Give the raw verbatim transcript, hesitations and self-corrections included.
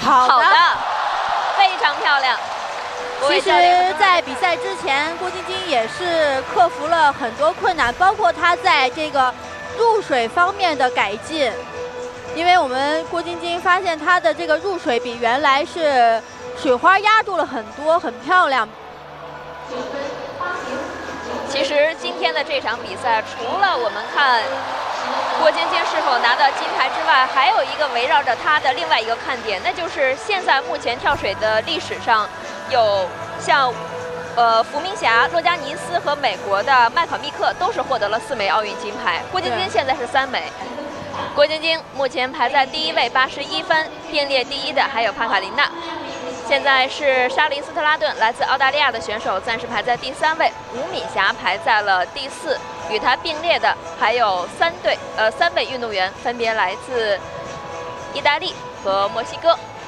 好的， 好的非常漂亮。 其实，在比赛之前，郭晶晶也是克服了很多困难，包括她在这个入水方面的改进。因为我们郭晶晶发现她的这个入水比原来是水花压住了很多，很漂亮。 其实今天的这场比赛，除了我们看郭晶晶是否拿到金牌之外，还有一个围绕着她的另外一个看点，那就是现在目前跳水的历史上，有像呃伏明霞、洛加尼斯和美国的麦考密克都是获得了四枚奥运金牌，郭晶晶现在是三枚。郭晶晶目前排在第一位，八十一分，并列第一的还有帕卡琳娜。现在是莎莉斯特拉顿，来自澳大利亚的选手，暂时排在第三位。吴敏霞排在了第四，与她并列的还有三队，呃，三位运动员，分别来自意大利和墨西哥。